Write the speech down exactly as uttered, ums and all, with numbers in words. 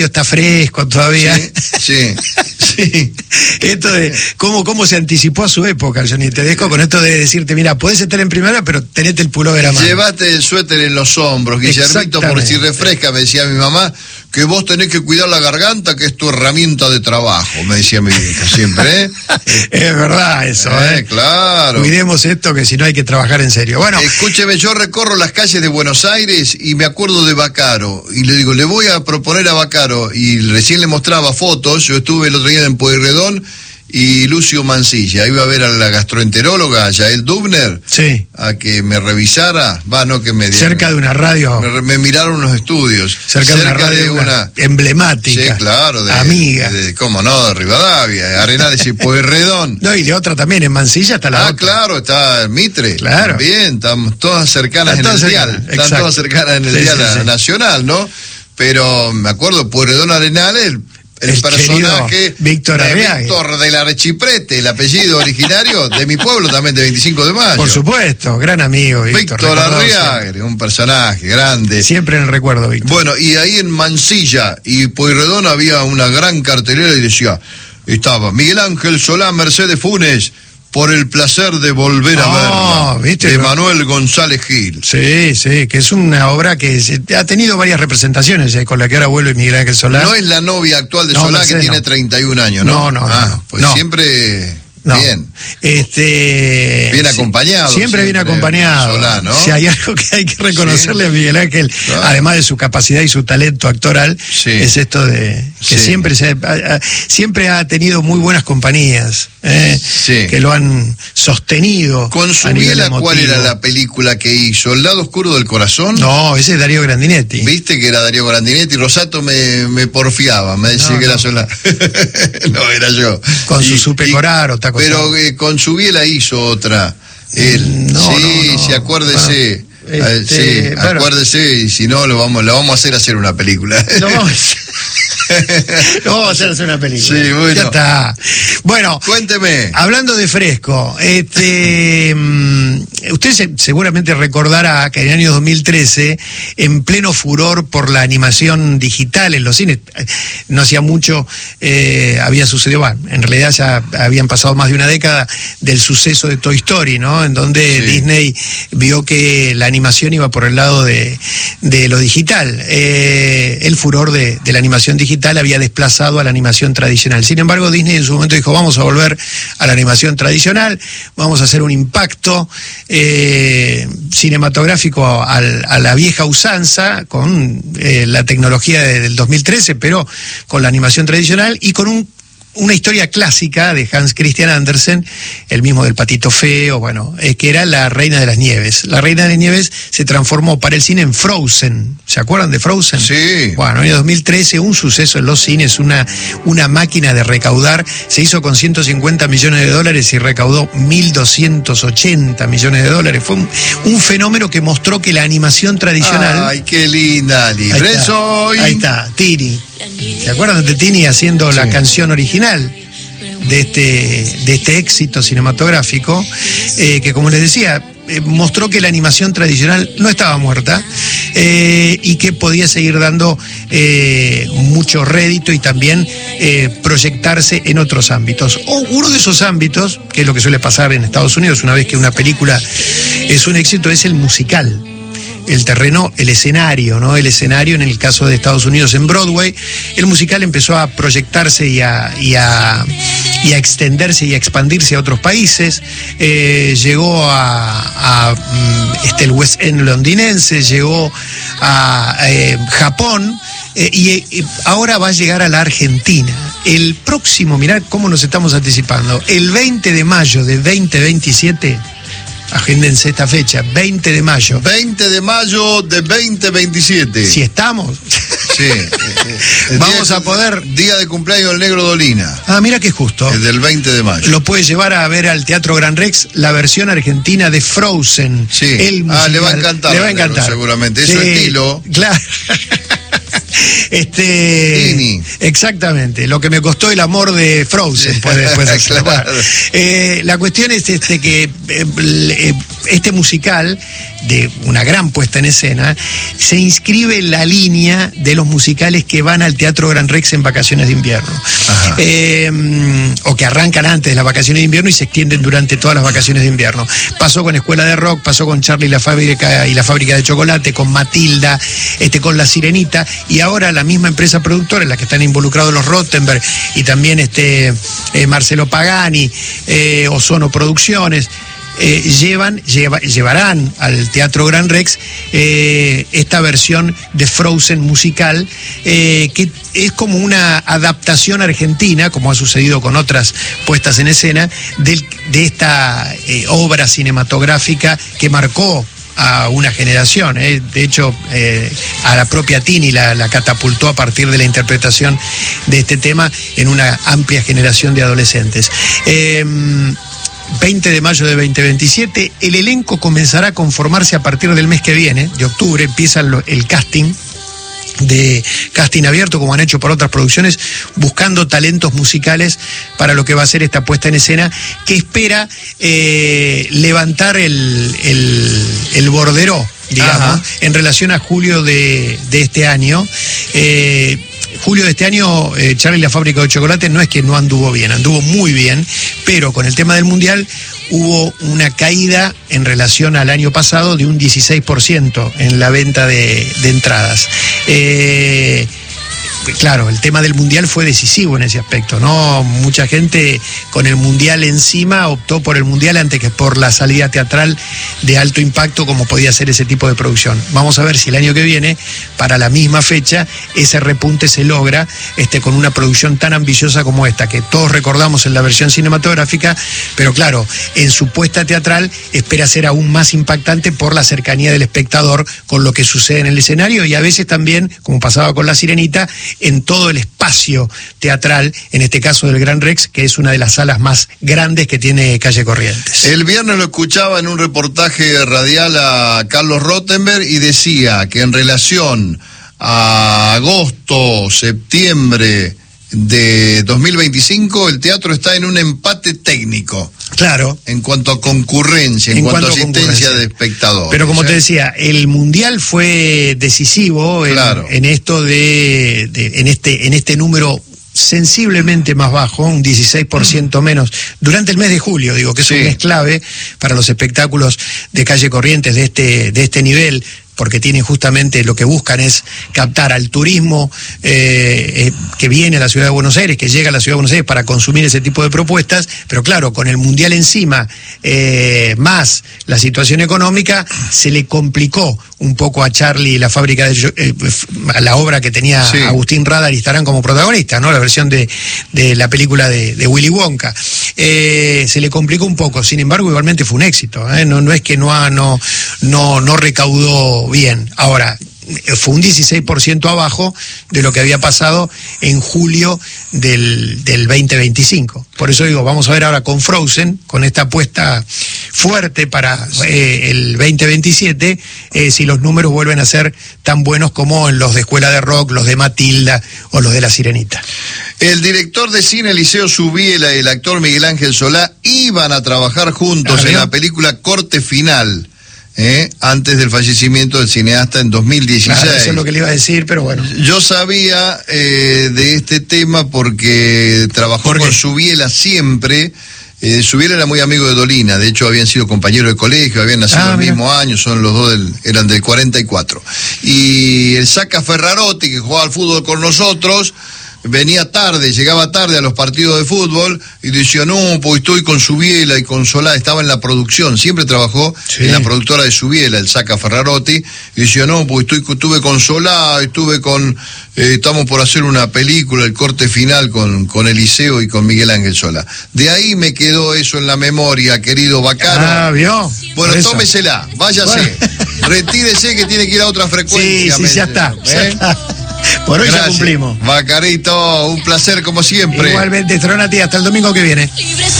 está fresco todavía. Sí, sí, sí. Esto de cómo, cómo se anticipó a su época, Johnny Tedesco, con esto de decirte, mira, podés estar en primera, pero tenete el pullover a mano. Llévate el suéter en los hombros, Guillermito, por si refresca, me decía mi mamá, que vos tenés que cuidar la garganta, que es tu herramienta de trabajo, me decía mi vieja siempre, ¿eh? Es verdad eso, ¿eh? ¿eh? Claro. Cuidemos esto, que si no hay que trabajar en serio. Bueno. Escúcheme, yo recorro las calles de Buenos Aires y me acuerdo de Baccaro, y le digo, le voy a proponer a Baccaro, y recién le mostraba fotos, yo estuve el otro día en Pueyrredón, y Lucio Mancilla, iba a ver a la gastroenteróloga Yael Dubner, sí, a que me revisara, va, no que me diera, cerca de una radio, me, me miraron unos estudios, cerca, cerca de una radio de una emblemática, sí, claro, de, amiga, de, de, cómo no, de Rivadavia, de Arenales y Pueyrredón. No, y de otra también, en Mansilla está la ah, otra. claro, está Mitre, claro, bien, estamos todas cercanas están en todas el cercanas, dial, están todas cercanas en el sí, dial sí, sí. nacional, ¿no? Pero me acuerdo, Pueyrredón Arenales, el, el, el personaje Víctor de Víctor del Archiprete, el apellido originario de mi pueblo también, de veinticinco de mayo. Por supuesto, gran amigo Víctor. Víctor Arriagre, un personaje grande. Siempre en el recuerdo, Víctor. Bueno, y ahí en Mansilla y Pueyrredón había una gran cartelera y decía, estaba Miguel Ángel Solá, Mercedes Funes, por el placer de volver a oh, verla, ¿viste? de Manuel González Gil. Sí, sí, que es una obra que se, ha tenido varias representaciones, eh, con la que ahora vuelve Miguel Ángel Solá. No es la novia actual de no, Solá, Mercedes, que tiene no. treinta y un años, ¿no? No, no, ah, no. Pues no. siempre... No. Bien. Este, bien acompañado. Siempre, siempre bien acompañado. Solá, ¿no? Si hay algo que hay que reconocerle sí. a Miguel Ángel, claro. además de su capacidad y su talento actoral, sí. es esto de que sí. siempre se ha, siempre ha tenido muy buenas compañías, eh, sí. que lo han sostenido. Con su Biela, ¿cuál era la película que hizo? ¿El lado oscuro del corazón? No, ese es Darío Grandinetti. Viste que era Darío Grandinetti. Rosato me, me porfiaba, me decía no, que no. era Solá. No, era yo. Con y, su Supe y, Corar, otra cosa. Pero eh, con su Biela hizo otra. Él. No, sí, no, no. sí, acuérdese. Bueno, este, sí, bueno. acuérdese, y si no, lo vamos, lo vamos a hacer hacer una película. No vamos, lo vamos a hacer hacer una película. Sí, bueno. Ya está. Bueno, cuénteme. Hablando de fresco, este, usted se, seguramente recordará que en el año dos mil trece, en pleno furor por la animación digital en los cines, no hacía mucho, eh, había sucedido, bueno, en realidad ya habían pasado más de una década del suceso de Toy Story, ¿no? En donde sí. Disney vio que la animación iba por el lado de, de lo digital. Eh, el furor de, de la animación digital había desplazado a la animación tradicional. Sin embargo, Disney en su momento dijo, vamos a volver a la animación tradicional, vamos a hacer un impacto eh, cinematográfico al, a la vieja usanza, con eh, la tecnología de, del dos mil trece, pero con la animación tradicional y con un una historia clásica de Hans Christian Andersen, el mismo del Patito Feo, bueno, eh, que era La Reina de las Nieves. La Reina de las Nieves se transformó para el cine en Frozen. ¿Se acuerdan de Frozen? Sí. Bueno, en el dos mil trece, un suceso en los cines, una, una máquina de recaudar. Se hizo con ciento cincuenta millones de dólares y recaudó mil doscientos ochenta millones de dólares. Fue un, un fenómeno que mostró que la animación tradicional... ¡Ay, qué linda! Libre ahí soy. Ahí está, Tini. ¿Se acuerdan de Tini haciendo sí. la canción original de este, de este éxito cinematográfico? Eh, que, como les decía, eh, mostró que la animación tradicional no estaba muerta eh, y que podía seguir dando eh, mucho rédito y también eh, proyectarse en otros ámbitos. O uno de esos ámbitos, que es lo que suele pasar en Estados Unidos una vez que una película es un éxito, es el musical. El terreno, el escenario, ¿no? El escenario, en el caso de Estados Unidos, en Broadway, el musical empezó a proyectarse y a, y a, y a extenderse y a expandirse a otros países. Eh, llegó a, a este, el West End londinense, llegó a eh, Japón, eh, y, y ahora va a llegar a la Argentina. El próximo, mirá cómo nos estamos anticipando, el veinte de mayo de veinte veintisiete... Agéndense esta fecha, veinte de mayo. veinte de mayo de veinte veintisiete. Si estamos. Sí. Vamos día, a poder... Día de cumpleaños del Negro Dolina. Ah, mira que justo. El del veinte de mayo. Lo puede llevar a ver al Teatro Gran Rex la versión argentina de Frozen. Sí. El musical. Ah, le va a encantar. Le va a encantar. Negro, seguramente. Es sí, su estilo. Claro. Este, Tini. Exactamente, lo que me costó el amor de Frozen, puede después hacer. Claro. eh, la cuestión es este que eh, este musical, de una gran puesta en escena, se inscribe en la línea de los musicales que van al Teatro Gran Rex en vacaciones de invierno. Eh, o que arrancan antes de las vacaciones de invierno y se extienden durante todas las vacaciones de invierno. Pasó con Escuela de Rock, pasó con Charlie y la fábrica y la fábrica de chocolate, con Matilda, este, con La Sirenita, y ahora la misma empresa productora en la que están involucrados los Rottenberg y también este eh, Marcelo Pagani, eh, Ozono Producciones. Eh, llevan, lleva, llevarán al Teatro Gran Rex eh, esta versión de Frozen musical, eh, que es como una adaptación argentina, como ha sucedido con otras puestas en escena, del, de esta eh, obra cinematográfica que marcó a una generación. Eh. De hecho, eh, a la propia Tini la, la catapultó a partir de la interpretación de este tema en una amplia generación de adolescentes. Eh, veinte de mayo de veinte veintisiete, el elenco comenzará a conformarse a partir del mes que viene, de octubre, empieza el, el casting, de casting abierto, como han hecho por otras producciones, buscando talentos musicales para lo que va a ser esta puesta en escena, que espera eh, levantar el, el, el borderó, digamos, Ajá. en relación a julio de, de este año. Eh, Julio de este año, eh, Charlie y la fábrica de chocolate no es que no anduvo bien, anduvo muy bien, pero con el tema del Mundial hubo una caída en relación al año pasado de un dieciséis por ciento en la venta de, de entradas. Eh, Claro, el tema del Mundial fue decisivo en ese aspecto, ¿no? Mucha gente con el Mundial encima optó por el Mundial antes que por la salida teatral de alto impacto como podía ser ese tipo de producción. Vamos a ver si el año que viene, para la misma fecha, ese repunte se logra este, con una producción tan ambiciosa como esta, que todos recordamos en la versión cinematográfica, pero claro, en su puesta teatral espera ser aún más impactante por la cercanía del espectador con lo que sucede en el escenario y a veces también, como pasaba con La Sirenita, en todo el espacio teatral, en este caso del Gran Rex, que es una de las salas más grandes que tiene Calle Corrientes. El viernes lo escuchaba en un reportaje radial a Carlos Rottenberg y decía que en relación a agosto, septiembre de dos mil veinticinco, el teatro está en un empate técnico. Claro. En cuanto a concurrencia, en, en cuanto, cuanto a asistencia de espectadores. Pero como ¿eh? te decía, el Mundial fue decisivo en, claro. en esto de, de en este en este número sensiblemente más bajo, un dieciséis por ciento menos, durante el mes de julio, digo, que es sí. un mes clave para los espectáculos de Calle Corrientes de este, de este nivel, porque tienen justamente lo que buscan es captar al turismo eh, eh, que viene a la ciudad de Buenos Aires, que llega a la ciudad de Buenos Aires para consumir ese tipo de propuestas, pero claro, con el Mundial encima, eh, más la situación económica, se le complicó un poco a Charlie la fábrica de eh, a la obra que tenía sí. Agustín Radar y estarán como protagonistas, ¿no? La versión de, de la película de, de Willy Wonka. Eh, se le complicó un poco, sin embargo, igualmente fue un éxito, ¿eh? No, no es que no, ha, no, no, no recaudó bien. Ahora, fue un dieciséis por ciento abajo de lo que había pasado en julio del, del veinte veinticinco. Por eso digo, vamos a ver ahora con Frozen, con esta apuesta fuerte para eh, el veinte veintisiete, eh, si los números vuelven a ser tan buenos como en los de Escuela de Rock, los de Matilda o los de La Sirenita. El director de cine Eliseo Subiela y el actor Miguel Ángel Solá iban a trabajar juntos en la película Corte Final. ¿Eh? Antes del fallecimiento del cineasta en dos mil dieciséis. Claro, eso es lo que le iba a decir, pero bueno. Yo sabía eh, de este tema porque trabajó ¿Por con Subiela siempre. Eh, Subiela era muy amigo de Dolina, de hecho habían sido compañeros de colegio, habían nacido ah, el mira. mismo año, son los dos del, eran del cuarenta y cuatro. Y el Saca Ferrarotti, que jugaba al fútbol con nosotros, venía tarde, llegaba tarde a los partidos de fútbol y decía, no, pues estoy con Subiela y con Solá, estaba en la producción, siempre trabajó sí. en la productora de Subiela, el Saca Ferrarotti, y decía, no, pues estoy, estuve con Solá, estuve con, eh, estamos por hacer una película, el Corte Final con, con Eliseo y con Miguel Ángel Solá. De ahí me quedó eso en la memoria, querido Bacaro. Ah, ¿vio? Bueno, tómesela, váyase, bueno. retírese que tiene que ir a otra frecuencia. Sí, sí, ya está, ¿eh? ya está. Por hoy Gracias. Ya cumplimos. Bacarito, un placer como siempre. Igualmente, Tronati, hasta el domingo que viene.